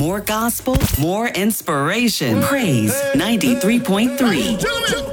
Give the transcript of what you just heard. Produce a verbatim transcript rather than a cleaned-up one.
More gospel, more inspiration. Praise ninety-three point three.